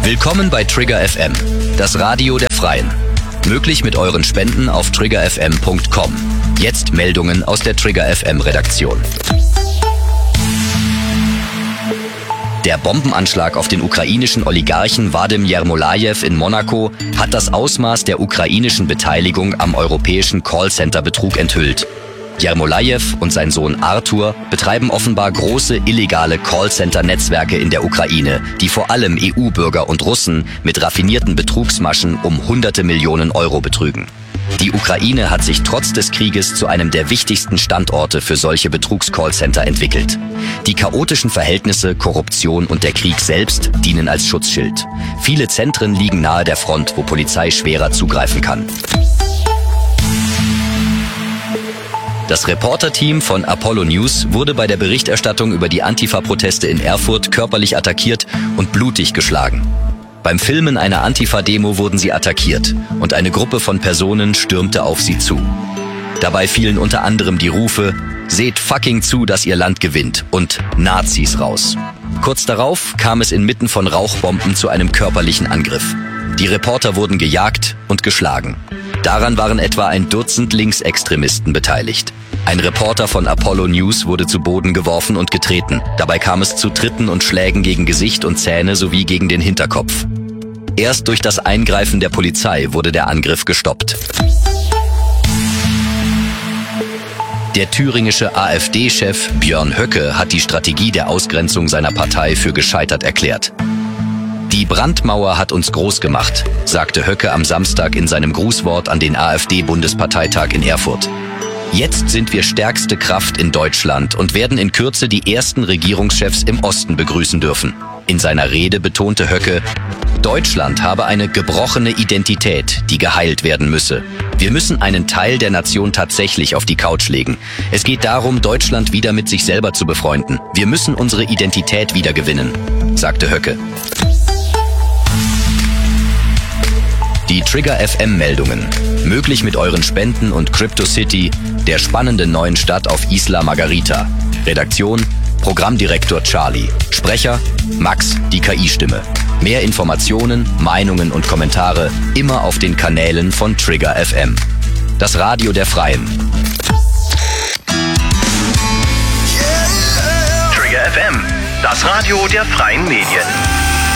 Willkommen bei Trigger FM, das Radio der Freien. Möglich mit euren Spenden auf triggerfm.com. Jetzt Meldungen aus der Trigger FM Redaktion. Der Bombenanschlag auf den ukrainischen Oligarchen Wadim Jermolajew in Monaco hat das Ausmaß der ukrainischen Beteiligung am europäischen Callcenter-Betrug enthüllt. Jermolajew und sein Sohn Artur betreiben offenbar große illegale Callcenter-Netzwerke in der Ukraine, die vor allem EU-Bürger und Russen mit raffinierten Betrugsmaschen um hunderte Millionen Euro betrügen. Die Ukraine hat sich trotz des Krieges zu einem der wichtigsten Standorte für solche Betrugs-Callcenter entwickelt. Die chaotischen Verhältnisse, Korruption und der Krieg selbst dienen als Schutzschild. Viele Zentren liegen nahe der Front, wo Polizei schwerer zugreifen kann. Das Reporterteam von Apollo News wurde bei der Berichterstattung über die Antifa-Proteste in Erfurt körperlich attackiert und blutig geschlagen. Beim Filmen einer Antifa-Demo wurden sie attackiert und eine Gruppe von Personen stürmte auf sie zu. Dabei fielen unter anderem die Rufe „Seht fucking zu, dass ihr Land gewinnt" und „Nazis raus". Kurz darauf kam es inmitten von Rauchbomben zu einem körperlichen Angriff. Die Reporter wurden gejagt und geschlagen. Daran waren etwa ein Dutzend Linksextremisten beteiligt. Ein Reporter von Apollo News wurde zu Boden geworfen und getreten. Dabei kam es zu Tritten und Schlägen gegen Gesicht und Zähne sowie gegen den Hinterkopf. Erst durch das Eingreifen der Polizei wurde der Angriff gestoppt. Der thüringische AfD-Chef Björn Höcke hat die Strategie der Ausgrenzung seiner Partei für gescheitert erklärt. Die Brandmauer hat uns groß gemacht, sagte Höcke am Samstag in seinem Grußwort an den AfD-Bundesparteitag in Erfurt. Jetzt sind wir stärkste Kraft in Deutschland und werden in Kürze die ersten Regierungschefs im Osten begrüßen dürfen. In seiner Rede betonte Höcke, Deutschland habe eine gebrochene Identität, die geheilt werden müsse. Wir müssen einen Teil der Nation tatsächlich auf die Couch legen. Es geht darum, Deutschland wieder mit sich selber zu befreunden. Wir müssen unsere Identität wiedergewinnen, sagte Höcke. Die Trigger FM Meldungen. Möglich mit euren Spenden und CryptoCity, der spannenden neuen Stadt auf Isla Margarita. Redaktion, Programmdirektor Charlie. Sprecher, Max, die KI-Stimme. Mehr Informationen, Meinungen und Kommentare immer auf den Kanälen von Trigger FM. Das Radio der Freien. Trigger FM, das Radio der freien Medien.